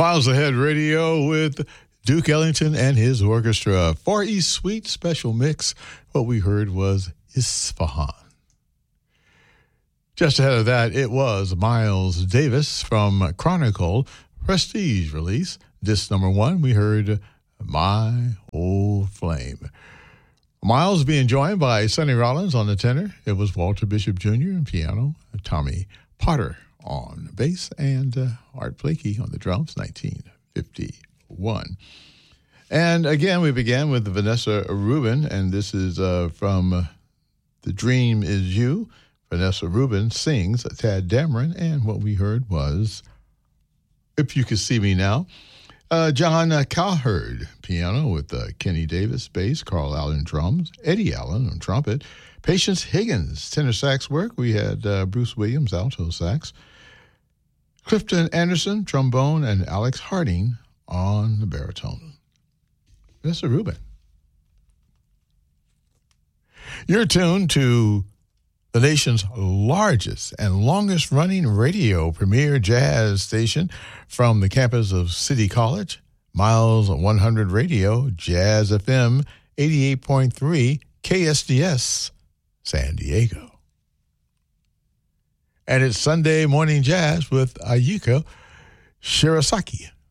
Miles Ahead Radio with Duke Ellington and his orchestra. Far East Suite special mix. What we heard was Isfahan. Just ahead of that, it was Miles Davis from Chronicle Prestige release. Disc number 1, we heard My Old Flame. Miles being joined by Sonny Rollins on the tenor. It was Walter Bishop Jr. on piano, Tommy Potter on bass, and Art Blakey on the drums, 1951. And again, we began with Vanessa Rubin, and this is from The Dream Is You. Vanessa Rubin sings Tad Dameron, and what we heard was If You Could See Me Now. John Cowherd, piano with Kenny Davis, bass, Carl Allen, drums, Eddie Allen on trumpet, Patience Higgins, tenor sax work. We had Bruce Williams, alto sax, Clifton Anderson, trombone, and Alex Harding on the baritone. Vanessa Rubin. You're tuned to the nation's largest and longest-running radio premier jazz station from the campus of City College, Miles 100 Radio, Jazz FM 88.3, KSDS, San Diego. And it's Sunday Morning Jazz with Ayuko Shirasaki.